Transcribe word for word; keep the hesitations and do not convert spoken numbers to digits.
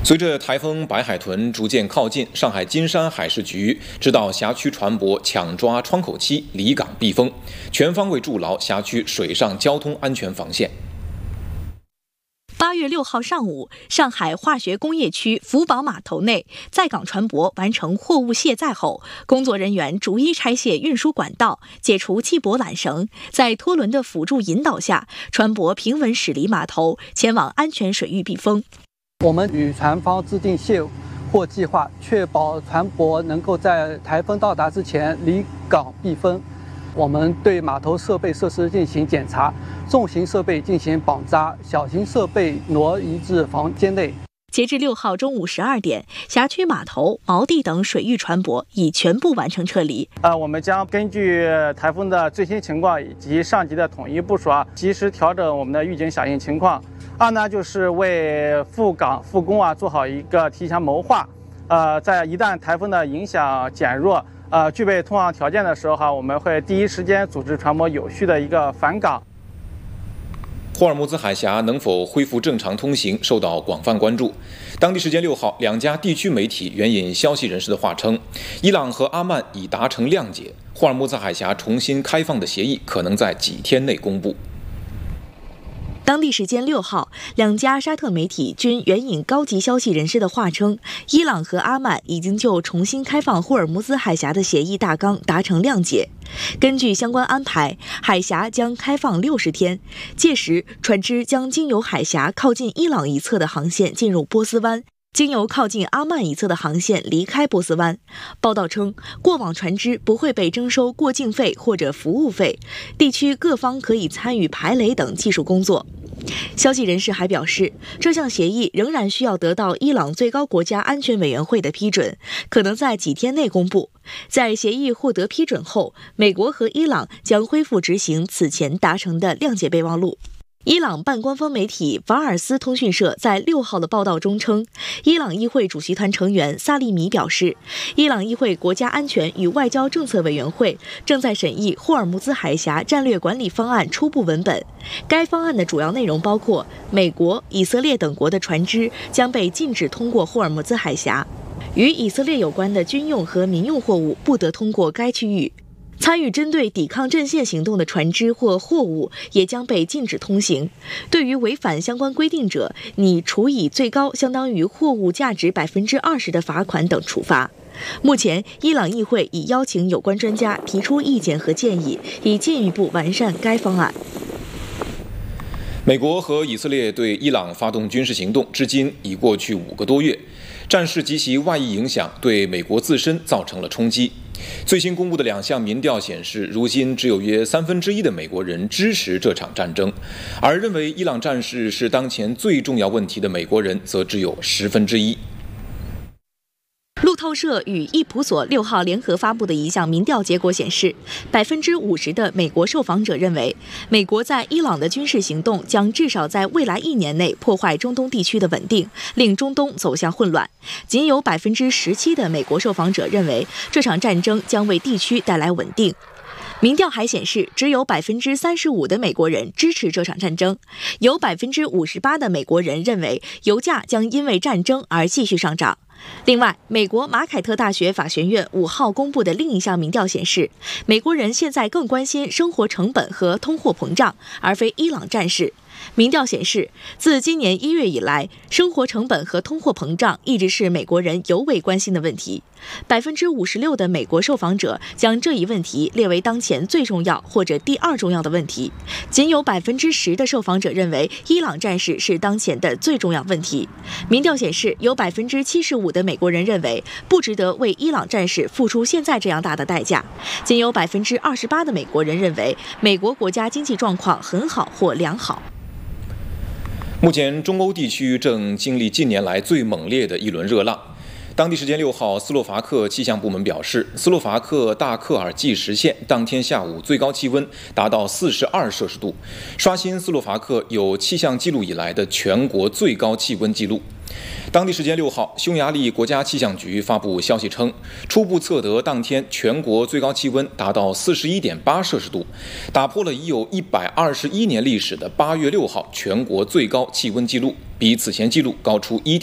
随着台风白海豚逐渐靠近，上海金山海事局指导辖区船舶抢抓窗口期，离港避风，全方位筑牢辖区水上交通安全防线。 八月六号上午，上海化学工业区福宝码头内，在港船舶完成货物卸载后，工作人员逐一拆卸运输管道，解除系泊缆绳，在拖轮的辅助引导下，船舶平稳驶离码头，前往安全水域避风。 我们与船方制定卸货计划，确保船舶能够在台风到达之前离港避风。我们对码头设备设施进行检查，重型设备进行绑扎，小型设备挪移至房间内。 截至六号中午十二点，辖区码头、锚地等水域船舶已全部完成撤离。 呃，我们将根据台风的最新情况以及上级的统一部署啊，及时调整我们的预警响应情况。二呢，就是为复港复工啊做好一个提前谋划。呃，在一旦台风的影响减弱，呃，具备通航条件的时候哈，我们会第一时间组织船舶有序的一个返港。 霍尔木兹海峡能否恢复正常通行受到广泛关注。当地时间六号，两家地区媒体援引消息人士的话称，伊朗和阿曼已达成谅解，霍尔木兹海峡重新开放的协议可能在几天内公布。 当地时间六号，两家沙特媒体均援引高级消息人士的话称，伊朗和阿曼已经就重新开放霍尔木兹海峡的协议大纲达成谅解。根据相关安排，海峡将开放六十天，届时船只将经由海峡靠近伊朗一侧的航线进入波斯湾，经由靠近阿曼一侧的航线离开波斯湾。报道称，过往船只不会被征收过境费或者服务费，地区各方可以参与排雷等技术工作。消息人士还表示，这项协议仍然需要得到伊朗最高国家安全委员会的批准，可能在几天内公布。在协议获得批准后，美国和伊朗将恢复执行此前达成的谅解备忘录。伊朗半官方媒体法尔斯通讯社在六号的报道中称，伊朗议会主席团成员萨利米表示，伊朗议会国家安全与外交政策委员会正在审议霍尔木兹海峡战略管理方案初步文本。该方案的主要内容包括，美国、以色列等国的船只将被禁止通过霍尔木兹海峡，与以色列有关的军用和民用货物不得通过该区域。参与针对抵抗阵线行动的船只或货物也将被禁止通行。对于违反相关规定者，拟处以最高相当于货物价值百分之二十的罚款等处罚。目前，伊朗议会已邀请有关专家提出意见和建议，以进一步完善该方案。 美国和以色列对伊朗发动军事行动，至今已过去五个多月，战事及其外溢影响对美国自身造成了冲击。最新公布的两项民调显示，如今只有约三分之一的美国人支持这场战争，而认为伊朗战事是当前最重要问题的美国人则只有十分之一。 路透社与易普所六号联合发布的一项民调结果显示，百分之五十的美国受访者认为，美国在伊朗的军事行动将至少在未来一年内破坏中东地区的稳定，令中东走向混乱。仅有百分之十七的美国受访者认为，这场战争将为地区带来稳定。民调还显示，只有百分之三十五的美国人支持这场战争，有百分之五十八的美国人认为油价将因为战争而继续上涨。另外，美国马凯特大学法学院五号公布的另一项民调显示，美国人现在更关心生活成本和通货膨胀，而非伊朗战事。民调显示，自今年一月以来，生活成本和通货膨胀一直是美国人尤为关心的问题。百分之五十六的美国受访者将这一问题列为当前最重要或者第二重要的问题，仅有百分之十的受访者认为伊朗战事是当前的最重要问题。民调显示，有百分之七十五的美国人认为不值得为伊朗战事付出现在这样大的代价，仅有百分之二十八的美国人认为美国国家经济状况很好或良好。 目前，中欧地区正经历近年来最猛烈的一轮热浪。当地时间六号，斯洛伐克气象部门表示，斯洛伐克大克尔计时县当天下午最高气温达到四十二摄氏度，刷新斯洛伐克有气象记录以来的全国最高气温纪录。当地时间六号，匈牙利国家气象局发布消息称，初步测得当天全国最高气温达到四十一点八摄氏度，打破了已有一百二十一年历史的八月六号全国最高气温纪录，比此前纪录高出一点。